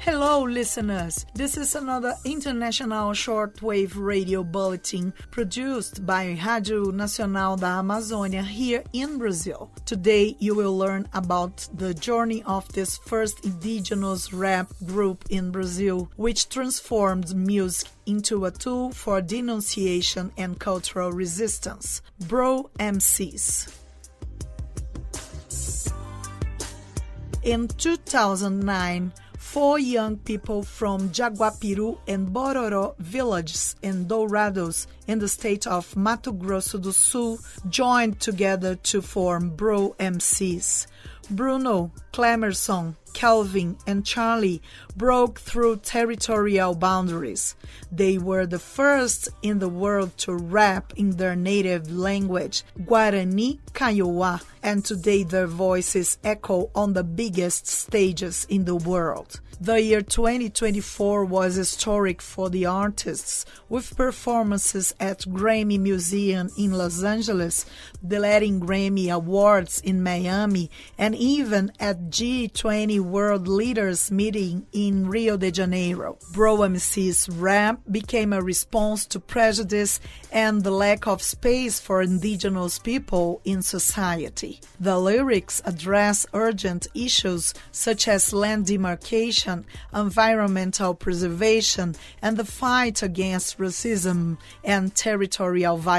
Hello, listeners. This is another international shortwave radio bulletin produced by Rádio Nacional da Amazônia here in Brazil. Today, you will learn about the journey of this first indigenous rap group in Brazil, which transformed music into a tool for denunciation and cultural resistance. Bro MCs. In 2009, 4 young people from Jaguapiru and Bororó villages in Dourados in the state of Mato Grosso do Sul joined together to form Bro MCs. Bruno, Clemerson, Kelvin, and Charlie broke through territorial boundaries. They were the first in the world to rap in their native language, Guarani Kaiowá, and today their voices echo on the biggest stages in the world. The year 2024 was historic for the artists, with performances at Grammy Museum in Los Angeles, the Latin Grammy Awards in Miami, and even at G20 World Leaders Meeting in Rio de Janeiro. Bro MC's rap became a response to prejudice and the lack of space for indigenous people in society. The lyrics address urgent issues such as land demarcation, environmental preservation, and the fight against racism and territorial violence.